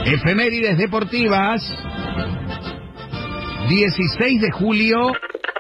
Efemérides deportivas. 16 de julio.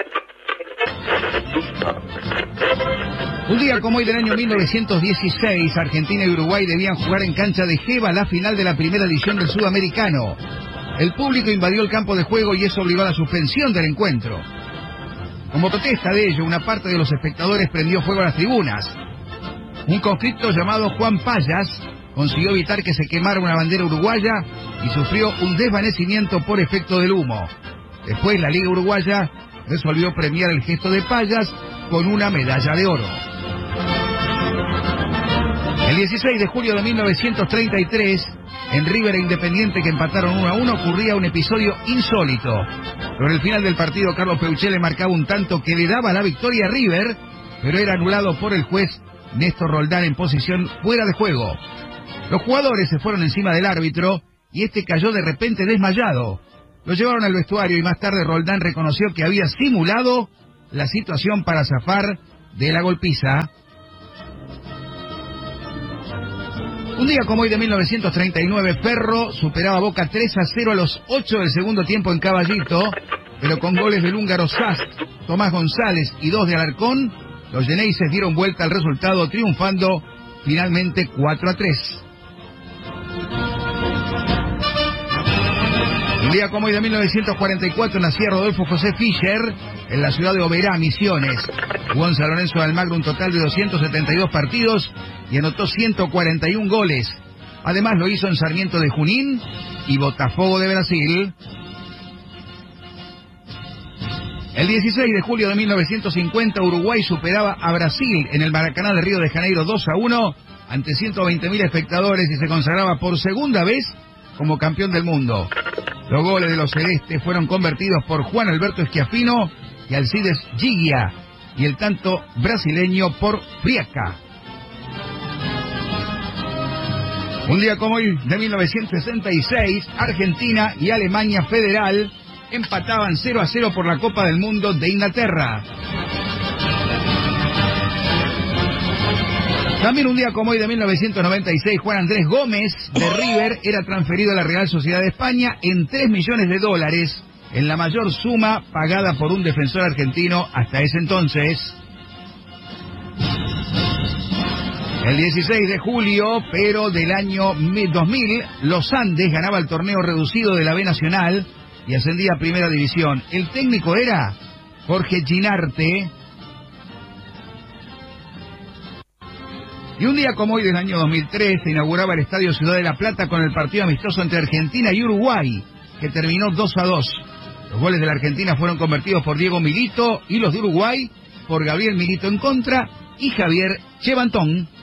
Un día como hoy del año 1916, Argentina y Uruguay debían jugar en cancha de Geva la final de la primera edición del Sudamericano. El público invadió el campo de juego y eso obligó a la suspensión del encuentro. Como protesta de ello, una parte de los espectadores prendió fuego a las tribunas. Un conscripto llamado Juan Payas consiguió evitar que se quemara una bandera uruguaya y sufrió un desvanecimiento por efecto del humo. Después la Liga Uruguaya resolvió premiar el gesto de Payas con una medalla de oro. El 16 de julio de 1933, en River e Independiente, que empataron 1-1, ocurría un episodio insólito. Sobre el final del partido, Carlos Peuchel le marcaba un tanto que le daba la victoria a River, pero era anulado por el juez Néstor Roldán en posición fuera de juego. Los jugadores se fueron encima del árbitro y este cayó de repente desmayado. Lo llevaron al vestuario y más tarde Roldán reconoció que había simulado la situación para zafar de la golpiza. Un día como hoy de 1939, Ferro superaba a Boca 3-0 a los 8 del segundo tiempo en Caballito, pero con goles del húngaro Sast, Tomás González y 2 de Alarcón, los yeneises dieron vuelta al resultado triunfando finalmente 4-3. Un día como hoy de 1944 nacía Rodolfo José Fischer en la ciudad de Oberá, Misiones. Jugó en San Lorenzo de Almagro un total de 272 partidos y anotó 141 goles. Además lo hizo en Sarmiento de Junín y Botafogo de Brasil. El 16 de julio de 1950 Uruguay superaba a Brasil en el Maracaná de Río de Janeiro 2-1 ante 120.000 espectadores y se consagraba por segunda vez como campeón del mundo. Los goles de los celestes fueron convertidos por Juan Alberto Schiaffino y Alcides Gigia y el tanto brasileño por Friaca. Un día como hoy de 1966, Argentina y Alemania Federal empataban 0-0 por la Copa del Mundo de Inglaterra. También un día como hoy de 1996, Juan Andrés Gómez de River era transferido a la Real Sociedad de España en $3 millones, en la mayor suma pagada por un defensor argentino hasta ese entonces. El 16 de julio, pero del año 2000, Los Andes ganaba el torneo reducido de la B Nacional y ascendía a Primera División. El técnico era Jorge Ginarte. Y un día como hoy del año 2003 se inauguraba el Estadio Ciudad de la Plata con el partido amistoso entre Argentina y Uruguay, que terminó 2-2. Los goles de la Argentina fueron convertidos por Diego Milito y los de Uruguay por Gabriel Milito en contra y Javier Chevantón.